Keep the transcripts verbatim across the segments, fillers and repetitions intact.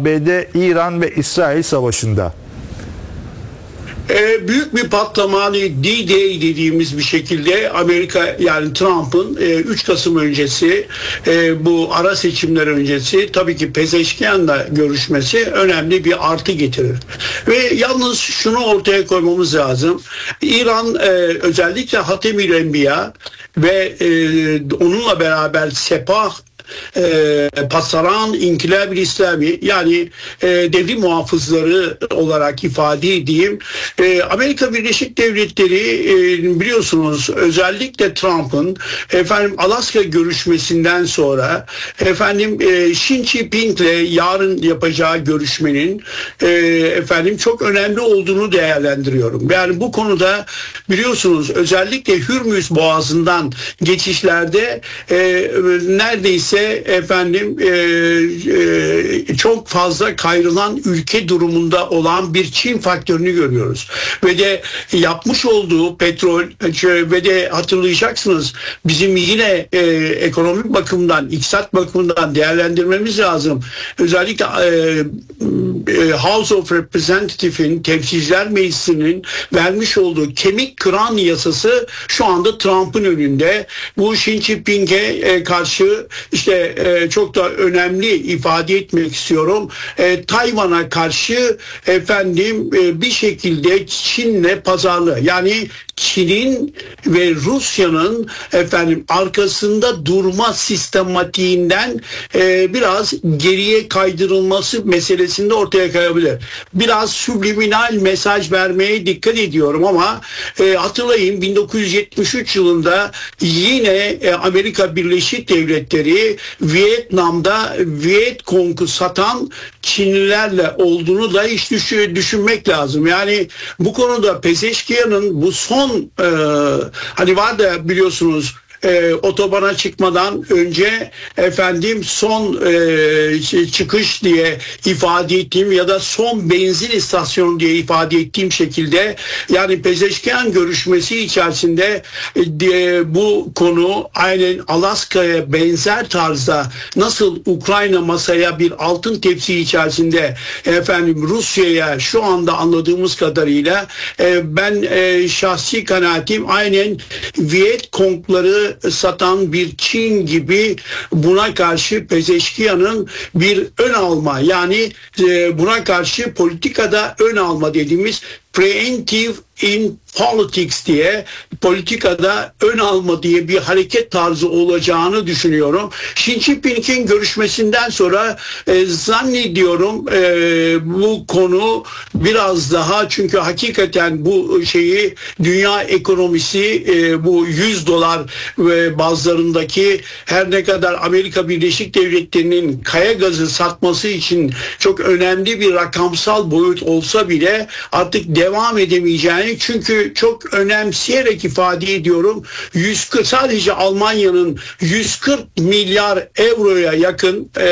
A B D, İran ve İsrail savaşında? E, büyük bir patlama, hani D-Day dediğimiz bir şekilde Amerika, yani Trump'ın e, üç Kasım öncesi, e, bu ara seçimler öncesi tabii ki Pezeşkian'la görüşmesi önemli bir artı getirir. Ve yalnız şunu ortaya koymamız lazım. İran e, özellikle Hatemül Enbiya ve e, onunla beraber Sepah, E, Pasaran İnkılab-ı İslami, yani e, devrim muhafızları olarak ifade edeyim. E, Amerika Birleşik Devletleri e, biliyorsunuz özellikle Trump'ın efendim Alaska görüşmesinden sonra efendim e, Xi Jinping'le yarın yapacağı görüşmenin e, efendim çok önemli olduğunu değerlendiriyorum. Yani bu konuda biliyorsunuz özellikle Hürmüz Boğazı'ndan geçişlerde e, neredeyse efendim e, e, çok fazla kayrılan ülke durumunda olan bir Çin faktörünü görüyoruz. Ve de yapmış olduğu petrol ve de hatırlayacaksınız, bizim yine e, ekonomik bakımdan, iktisat bakımından değerlendirmemiz lazım. Özellikle e, e, House of Representative'in, Temsilciler Meclisi'nin vermiş olduğu kemik kıran yasası şu anda Trump'ın önünde. Bu Xi Jinping'e e, karşı işte e, çok da önemli ifade etmek istiyorum. E, Tayvan'a karşı efendim e, bir şekilde Çin'le pazarlığı, yani Çin'in ve Rusya'nın efendim arkasında durma sistematiğinden e, biraz geriye kaydırılması meselesinde ortaya koyabilir. Biraz subliminal mesaj vermeye dikkat ediyorum ama e, hatırlayın bin dokuz yüz yetmiş üç yılında yine e, Amerika Birleşik Devletleri Vietnam'da Vietcong'u satan Çinlilerle olduğunu da hiç düşün, düşünmek lazım. Yani bu konuda Pezeşkian'ın bu son e, hani var da biliyorsunuz E, otobana çıkmadan önce efendim son e, çıkış diye ifade ettiğim ya da son benzin istasyonu diye ifade ettiğim şekilde, yani Pezeşkian görüşmesi içerisinde e, bu konu aynen Alaska'ya benzer tarzda nasıl Ukrayna masaya bir altın tepsi içerisinde efendim Rusya'ya şu anda anladığımız kadarıyla e, ben e, şahsi kanaatim aynen Vietcong'ları satan bir Çin gibi buna karşı Pezeşkian'ın bir ön alma, yani e, buna karşı politikada ön alma dediğimiz preemptive in politics diye, politikada ön alma diye bir hareket tarzı olacağını düşünüyorum. Xi Jinping'in görüşmesinden sonra e, zannediyorum e, bu konu biraz daha, çünkü hakikaten bu şeyi dünya ekonomisi e, bu yüz dolar e, bazlarındaki, her ne kadar Amerika Birleşik Devletleri'nin kaya gazı satması için çok önemli bir rakamsal boyut olsa bile artık devam edemeyeceğini, çünkü çok önemseyerek ifade ediyorum, yüz kırk, sadece Almanya'nın yüz kırk milyar euroya yakın e,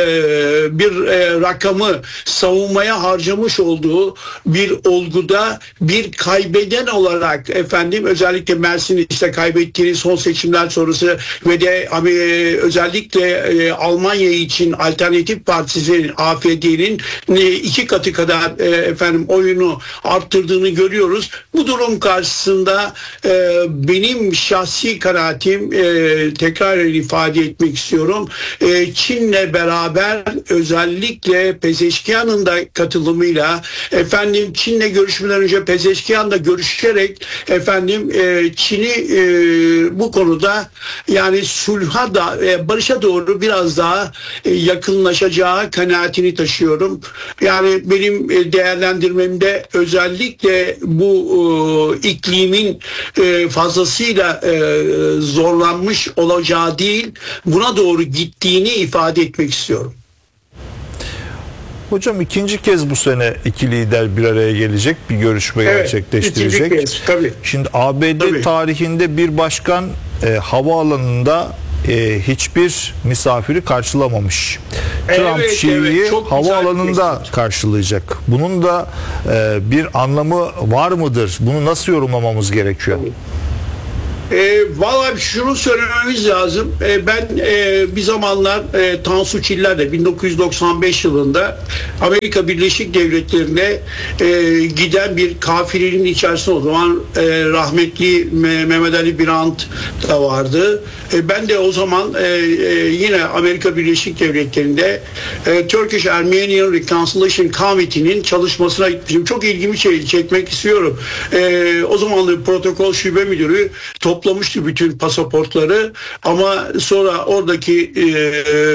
bir e, rakamı savunmaya harcamış olduğu bir olguda bir kaybeden olarak efendim, özellikle Mersin'i işte kaybettiği son seçimler sonrası ve de e, özellikle e, Almanya için Alternatif Partisi'nin, A F D'nin e, iki katı kadar e, efendim oyunu arttırdığını görüyoruz. Bu durum karşısında e, benim şahsi kanaatim, e, tekrar ifade etmek istiyorum, e, Çin'le beraber özellikle Pezeşkian'ın da katılımıyla efendim Çin'le görüşmeden önce Pezeşkian'la görüşerek efendim e, Çin'i e, bu konuda, yani sulha da e, barışa doğru biraz daha e, yakınlaşacağı kanaatini taşıyorum. Yani benim e, değerlendirmemde özellikle bu e, iklimin e, fazlasıyla e, zorlanmış olacağı değil, buna doğru gittiğini ifade etmek istiyorum. Hocam ikinci kez bu sene iki lider bir araya gelecek, bir görüşme evet, gerçekleştirecek. Kez, tabii. Şimdi A B D tabii. tarihinde bir başkan e, havaalanında e, hiçbir misafiri karşılamamış. Evet, Trump Xi'yi evet, havaalanında karşılayacak. Bunun da e, bir anlamı var mıdır? Bunu nasıl yorumlamamız gerekiyor? E, Valla şunu söylememiz lazım. E, ben e, bir zamanlar e, Tansu Çiller'de bin dokuz yüz doksan beş yılında Amerika Birleşik Devletleri'ne e, giden bir kafilenin içerisinde, o zaman e, rahmetli Mehmet Ali Birant da vardı. E, ben de o zaman e, e, yine Amerika Birleşik Devletleri'nde e, Turkish Armenian Reconciliation Committee'nin çalışmasına gitmişim. Çok ilgimi çekmek istiyorum. E, o zamanlı protokol şube müdürü toplamıştı bütün pasaportları, ama sonra oradaki e,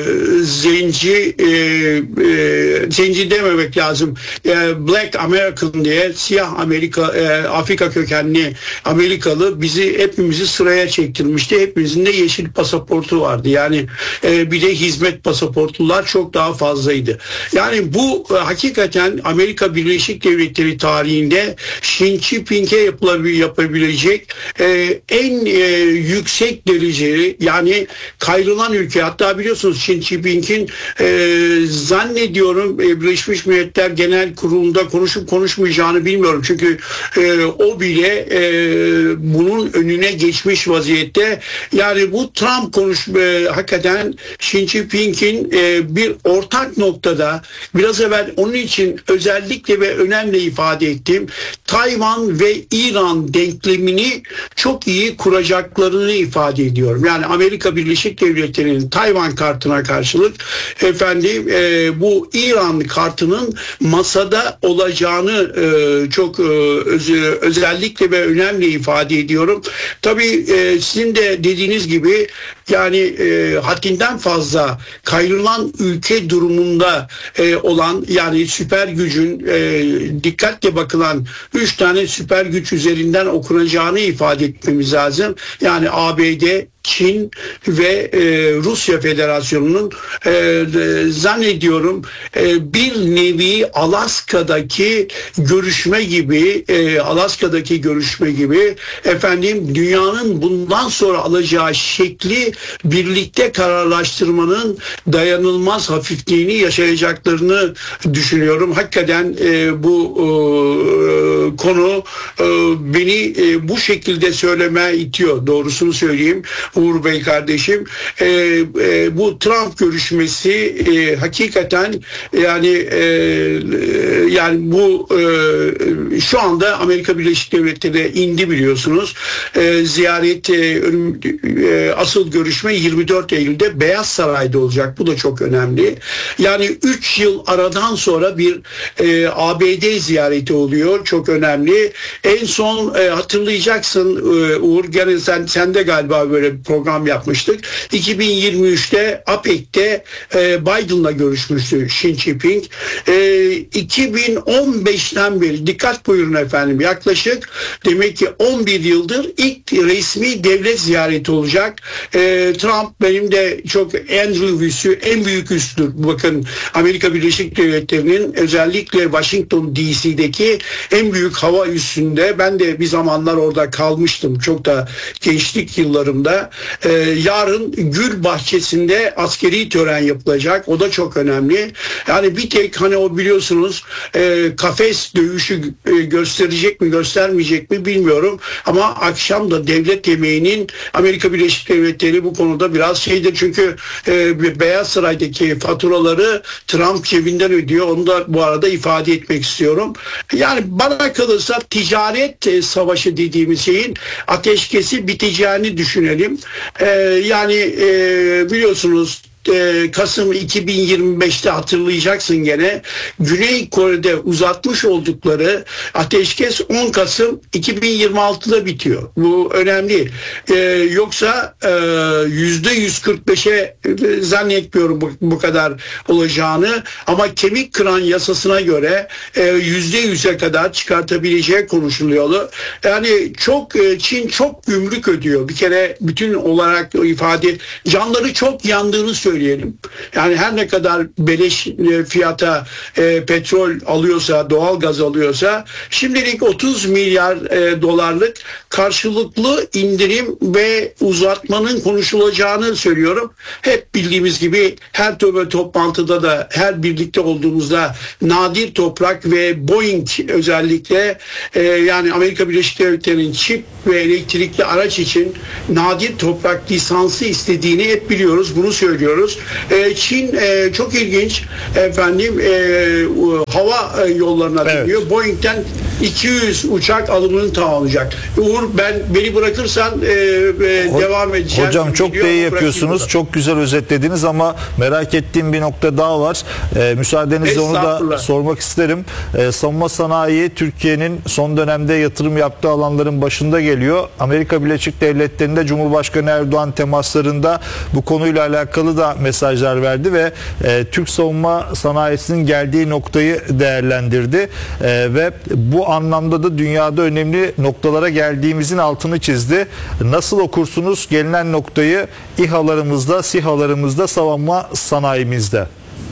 zenci e, e, zenci dememek lazım, e, Black American diye, siyah Amerika e, Afrika kökenli Amerikalı bizi hepimizi sıraya çektirmişti. Hepimizin de yeşil pasaportu vardı. Yani e, bir de hizmet pasaportlular çok daha fazlaydı. Yani bu e, hakikaten Amerika Birleşik Devletleri tarihinde Xi Jinping'e yapılabilecek e, en e, yüksek dereceli, yani kayrılan ülke. Hatta biliyorsunuz Xi Jinping'in e, zannediyorum e, Birleşmiş Milletler Genel Kurulu'nda konuşup konuşmayacağını bilmiyorum. Çünkü e, o bile e, bunun önüne geçmiş vaziyette. Yani bu Trump konuş e, hakikaten Xi Jinping'in e, bir ortak noktada, biraz evvel onun için özellikle ve önemli ifade ettiğim Tayvan ve İran denklemini çok iyi kuracaklarını ifade ediyorum. Yani Amerika Birleşik Devletleri'nin Tayvan kartına karşılık efendim e, bu İran kartının masada olacağını e, çok e, öz, özellikle ve önemli ifade ediyorum. Tabii e, sizin de dediğiniz gibi yani e, haddinden fazla kayrılan ülke durumunda e, olan, yani süper gücün e, dikkatle bakılan üç tane süper güç üzerinden okunacağını ifade etmemiz lazım. Yani A B D, Çin ve e, Rusya Federasyonu'nun e, e, zannediyorum e, bir nevi Alaska'daki görüşme gibi e, Alaska'daki görüşme gibi efendim dünyanın bundan sonra alacağı şekli birlikte kararlaştırmanın dayanılmaz hafifliğini yaşayacaklarını düşünüyorum. Hakikaten e, bu e, konu e, beni e, bu şekilde söyleme itiyor. Doğrusunu söyleyeyim Uğur Bey kardeşim. E, e, bu Trump görüşmesi e, hakikaten yani e, yani bu e, şu anda Amerika Birleşik Devletleri'ne indi biliyorsunuz. E, ziyaret e, e, asıl görüşme yirmi dört Eylül'de Beyaz Saray'da olacak. Bu da çok önemli. Yani üç yıl aradan sonra bir e, A B D ziyareti oluyor. Çok önemli. En son e, hatırlayacaksın e, Uğur, gene sen, sen de galiba böyle bir program yapmıştık. iki bin yirmi üçte APEC'te e, Biden'la görüşmüştü Xi Jinping. E, iki bin on beşten beri, dikkat buyurun efendim, yaklaşık demek ki on bir yıldır ilk resmi devlet ziyareti olacak. E, Trump benim de çok Andrew üssü, en büyük üstür. Bakın Amerika Birleşik Devletleri'nin özellikle Washington D C'deki en büyük hava üssünde, ben de bir zamanlar orada kalmıştım çok da gençlik yıllarımda. Ee, yarın Gül Bahçesi'nde askeri tören yapılacak. O da çok önemli. Yani bir tek hani o biliyorsunuz e, kafes dövüşü e, gösterecek mi göstermeyecek mi bilmiyorum. Ama akşam da devlet yemeğinin Amerika Birleşik Devletleri bu konuda biraz şeydir. Çünkü e, Beyaz Saray'daki faturaları Trump cebinden ödüyor. Onu da bu arada ifade etmek istiyorum. Yani bana kalırsa ticaret e, savaşı dediğimiz şeyin ateşkesi biteceğini düşünelim. Ee, yani e, biliyorsunuz Kasım iki bin yirmi beşte hatırlayacaksın gene Güney Kore'de uzatmış oldukları ateşkes on Kasım iki bin yirmi altıda bitiyor. Bu önemli. Ee, yoksa yüzde yüz kırk beşe zannetmiyorum bu, bu kadar olacağını, ama kemik kıran yasasına göre yüzde yüze kadar çıkartabileceği konuşuluyor. Yani çok Çin çok gümrük ödüyor. Bir kere bütün olarak ifade, canları çok yandığını söylüyor. söyleyelim. Yani her ne kadar beleş e, fiyata e, petrol alıyorsa, doğal gaz alıyorsa şimdilik otuz milyar e, dolarlık karşılıklı indirim ve uzatmanın konuşulacağını söylüyorum. Hep bildiğimiz gibi her töbe toplantıda da her birlikte olduğumuzda Nadir Toprak ve Boeing özellikle e, yani Amerika Birleşik Devletleri'nin çip ve elektrikli araç için Nadir Toprak lisansı istediğini hep biliyoruz. Bunu söylüyoruz. E, Çin e, çok ilginç efendim e, hava yollarına evet. dönüyor. Boeing'den iki yüz uçak alımını tamamlayacak. Uğur ben beni bırakırsan e, e, Ho- devam edeceğim. Hocam çok da iyi yapıyorsunuz. Burada. Çok güzel özetlediniz ama merak ettiğim bir nokta daha var. E, müsaadenizle onu da sormak isterim. E, savunma sanayi Türkiye'nin son dönemde yatırım yaptığı alanların başında geliyor. Amerika Birleşik Devletleri'nde Cumhurbaşkanı Erdoğan temaslarında bu konuyla alakalı da mesajlar verdi ve e, Türk savunma sanayisinin geldiği noktayı değerlendirdi. E, ve bu anlamda da dünyada önemli noktalara geldiğimizin altını çizdi. Nasıl okursunuz gelinen noktayı İHA'larımızda, SİHA'larımızda, savunma sanayimizde?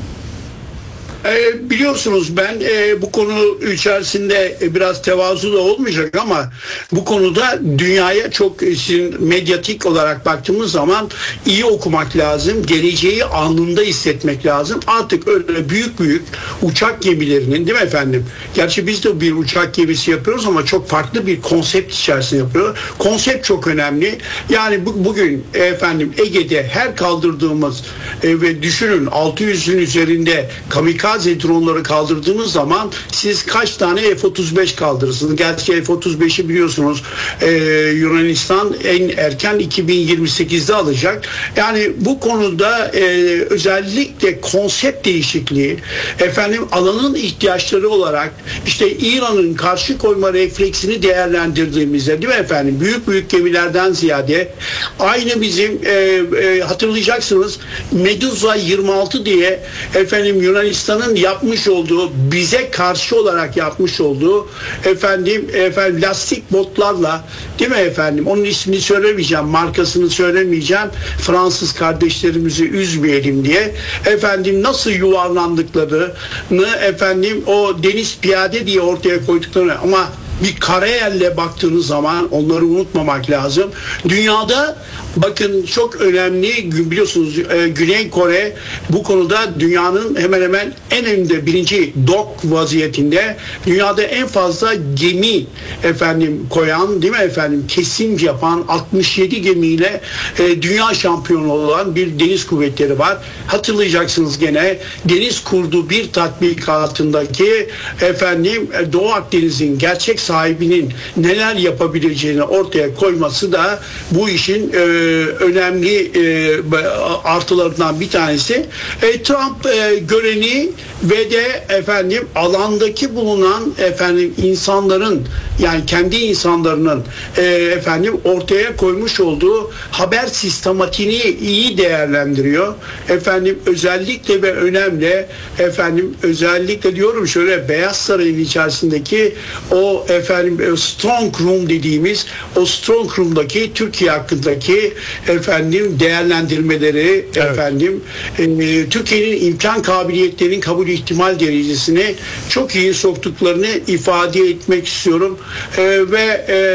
E, biliyorsunuz ben e, bu konu içerisinde e, biraz tevazu da olmayacak ama bu konuda dünyaya çok e, medyatik olarak baktığımız zaman iyi okumak lazım. Geleceği anında hissetmek lazım. Artık öyle büyük büyük uçak gemilerinin değil mi efendim? Gerçi biz de bir uçak gemisi yapıyoruz ama çok farklı bir konsept içerisinde yapıyoruz. Konsept çok önemli. Yani bu, bugün e, efendim Ege'de her kaldırdığımız e, ve düşünün altı yüzün üzerinde kamikaze dronları kaldırdığınız zaman siz kaç tane F otuz beş kaldırırsınız? Gerçi F otuz beşi biliyorsunuz e, Yunanistan en erken iki bin yirmi sekizde alacak. Yani bu konuda e, özellikle konsept değişikliği efendim alanın ihtiyaçları olarak işte İran'ın karşı koyma refleksini değerlendirdiğimizde değil mi efendim? Büyük büyük gemilerden ziyade aynı bizim e, e, hatırlayacaksınız Medusa yirmi altı diye efendim Yunanistan'ın yapmış olduğu bize karşı olarak yapmış olduğu efendim efendim lastik botlarla değil mi efendim onun ismini söylemeyeceğim markasını söylemeyeceğim Fransız kardeşlerimizi üzmeyelim diye efendim nasıl yuvarlandıklarını efendim o deniz piyade diye ortaya koyduklarını ama bir karayelle baktığınız zaman onları unutmamak lazım. Dünyada bakın çok önemli biliyorsunuz Güney Kore bu konuda dünyanın hemen hemen en önde birinci dok vaziyetinde dünyada en fazla gemi efendim koyan değil mi efendim kesim yapan altmış yedi gemiyle e, dünya şampiyonu olan bir deniz kuvvetleri var. Hatırlayacaksınız gene deniz kurdu bir tatbikatındaki efendim Doğu Akdeniz'in gerçek sahibinin neler yapabileceğini ortaya koyması da bu işin e, önemli e, artılarından bir tanesi. E, Trump e, göreni ve de efendim alandaki bulunan efendim insanların yani kendi insanlarının e, efendim ortaya koymuş olduğu haber sistematiğini iyi değerlendiriyor. Efendim özellikle ve önemli efendim özellikle diyorum şöyle Beyaz Saray'ın içerisindeki o efendim strong room dediğimiz o strong room'daki Türkiye hakkındaki efendim değerlendirmeleri evet. efendim e, Türkiye'nin imkan kabiliyetlerinin kabul ihtimal derecesini çok iyi soktuklarını ifade etmek istiyorum e, ve e,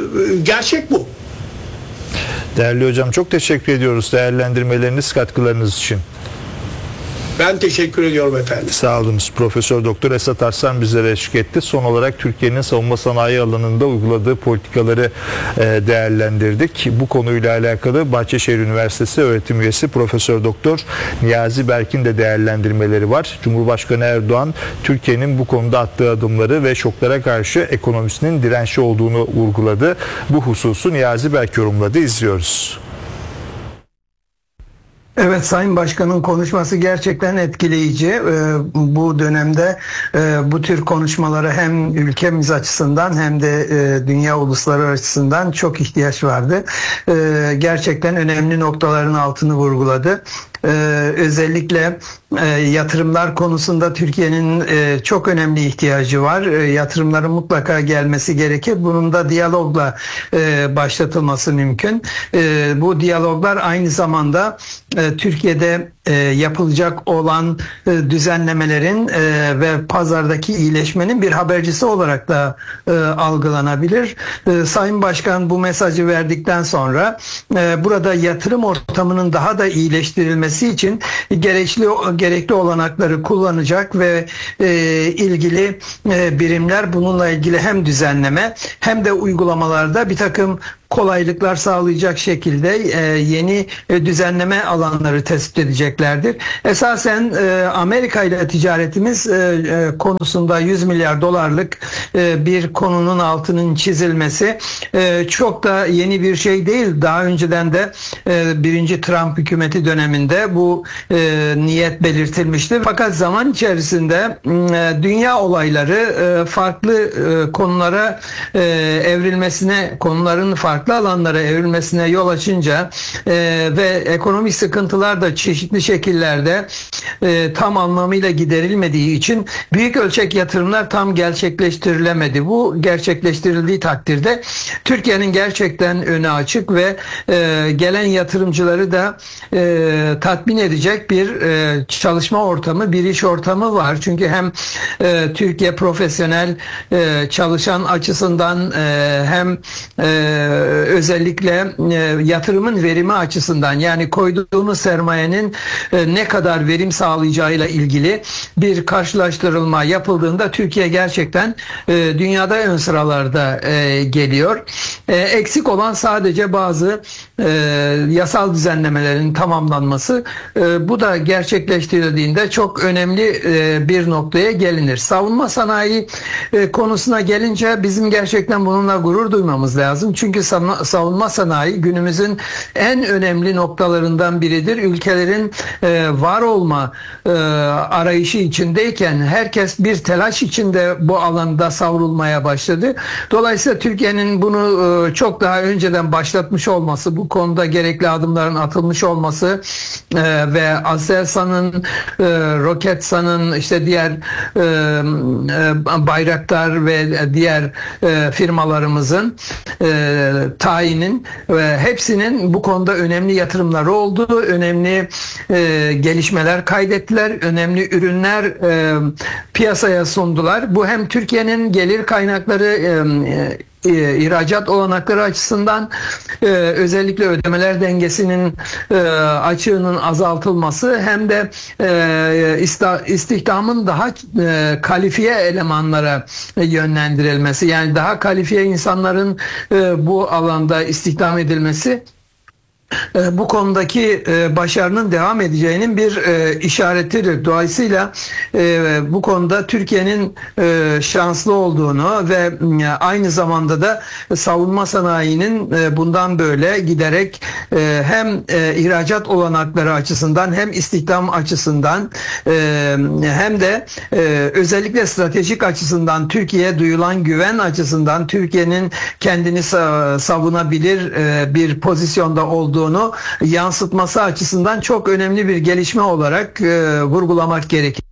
gerçek bu. Değerli hocam çok teşekkür ediyoruz değerlendirmeleriniz, katkılarınız için. Ben teşekkür ediyorum efendim. Sağ olunuz. Profesör Doktor Esat Arslan bizlere eşlik etti. Son olarak Türkiye'nin savunma sanayi alanında uyguladığı politikaları değerlendirdik. Bu konuyla alakalı Bahçeşehir Üniversitesi öğretim üyesi Profesör Doktor Niyazi Berk'in de değerlendirmeleri var. Cumhurbaşkanı Erdoğan Türkiye'nin bu konuda attığı adımları ve şoklara karşı ekonomisinin dirençli olduğunu vurguladı. Bu hususu Niyazi Berk yorumladı. İzliyoruz. Evet, Sayın Başkan'ın konuşması gerçekten etkileyici. Ee, bu dönemde e, bu tür konuşmalara hem ülkemiz açısından hem de e, dünya ulusları açısından çok ihtiyaç vardı. E, gerçekten önemli noktaların altını vurguladı. Ee, özellikle e, yatırımlar konusunda Türkiye'nin e, çok önemli ihtiyacı var. E, yatırımların mutlaka gelmesi gerekir. Bunun da diyalogla e, başlatılması mümkün. E, bu diyaloglar aynı zamanda e, Türkiye'de e, yapılacak olan e, düzenlemelerin e, ve pazardaki iyileşmenin bir habercisi olarak da e, algılanabilir. E, Sayın Başkan bu mesajı verdikten sonra e, burada yatırım ortamının daha da iyileştirilmesi için gerekli gerekli olanakları kullanacak ve e, ilgili e, birimler bununla ilgili hem düzenleme hem de uygulamalarda bir takım kolaylıklar sağlayacak şekilde e, yeni e, düzenleme alanları tespit edeceklerdir. Esasen e, Amerika ile ticaretimiz e, e, konusunda yüz milyar dolarlık e, bir konunun altının çizilmesi e, çok da yeni bir şey değil. Daha önceden de e, birinci Trump hükümeti döneminde bu e, niyet belirtilmişti. Fakat zaman içerisinde e, dünya olayları e, farklı e, konulara e, evrilmesine, konuların farklı farklı alanlara evrilmesine yol açınca e, ve ekonomik sıkıntılar da çeşitli şekillerde e, tam anlamıyla giderilmediği için büyük ölçek yatırımlar tam gerçekleştirilemedi. Bu gerçekleştirildiği takdirde Türkiye'nin gerçekten önü açık ve e, gelen yatırımcıları da e, tatmin edecek bir e, çalışma ortamı, bir iş ortamı var. Çünkü hem e, Türkiye profesyonel e, çalışan açısından e, hem e, özellikle e, yatırımın verimi açısından, yani koyduğumuz sermayenin e, ne kadar verim sağlayacağıyla ilgili bir karşılaştırılma yapıldığında Türkiye gerçekten e, dünyada ön sıralarda e, geliyor. E, eksik olan sadece bazı e, yasal düzenlemelerin tamamlanması. E, bu da gerçekleştirildiğinde çok önemli e, bir noktaya gelinir. Savunma sanayi e, konusuna gelince bizim gerçekten bununla gurur duymamız lazım. Çünkü savunma sanayi günümüzün en önemli noktalarından biridir. Ülkelerin e, var olma e, arayışı içindeyken herkes bir telaş içinde bu alanda savrulmaya başladı. Dolayısıyla Türkiye'nin bunu e, çok daha önceden başlatmış olması, bu konuda gerekli adımların atılmış olması e, ve Aselsan'ın, e, Roketsan'ın, işte diğer e, e, Bayraktar ve diğer e, firmalarımızın e, tayinin ve hepsinin bu konuda önemli yatırımları oldu. Önemli e, gelişmeler kaydettiler. Önemli ürünler e, piyasaya sundular. Bu hem Türkiye'nin gelir kaynakları e, e, ihracat olanakları açısından e, özellikle ödemeler dengesinin e, açığının azaltılması hem de e, ista, istihdamın daha e, kalifiye elemanlara yönlendirilmesi, yani daha kalifiye insanların e, bu alanda istihdam edilmesi bu konudaki başarının devam edeceğinin bir işaretidir. Dolayısıyla bu konuda Türkiye'nin şanslı olduğunu ve aynı zamanda da savunma sanayinin bundan böyle giderek hem ihracat olanakları açısından hem istihdam açısından hem de özellikle stratejik açısından Türkiye'ye duyulan güven açısından Türkiye'nin kendini savunabilir bir pozisyonda olduğu yansıtması açısından çok önemli bir gelişme olarak e, vurgulamak gerekir.